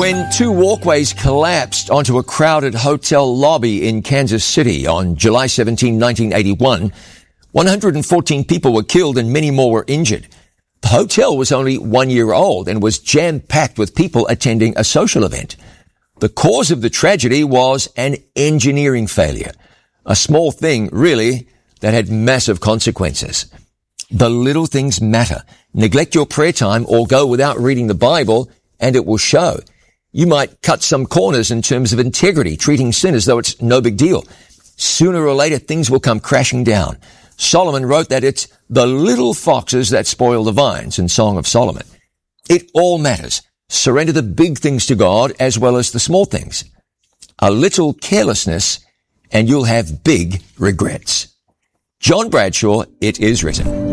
When two walkways collapsed onto a crowded hotel lobby in Kansas City on July 17, 1981, 114 people were killed and many more were injured. The hotel was only 1 year old and was jam-packed with people attending a social event. The cause of the tragedy was an engineering failure. A small thing, really, that had massive consequences. The little things matter. Neglect your prayer time or go without reading the Bible, and it will show. You might cut some corners in terms of integrity, treating sin as though it's no big deal. Sooner or later, things will come crashing down. Solomon wrote that it's the little foxes that spoil the vines in Song of Solomon. It all matters. Surrender the big things to God as well as the small things. A little carelessness and you'll have big regrets. John Bradshaw, It Is Written.